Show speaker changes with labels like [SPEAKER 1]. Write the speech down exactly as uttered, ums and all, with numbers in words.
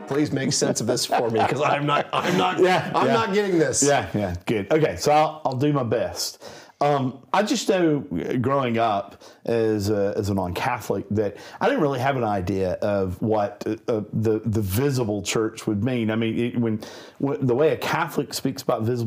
[SPEAKER 1] please make sense of this for me because I'm not, I'm not,
[SPEAKER 2] Yeah,
[SPEAKER 1] I'm
[SPEAKER 2] yeah.
[SPEAKER 1] not getting this.
[SPEAKER 2] Yeah, yeah, good. Okay, so I'll, I'll do my best. Um, I just know growing up as a, as a non-Catholic that I didn't really have an idea of what uh, the the visible church would mean. I mean, it, when, when the way a Catholic speaks about visible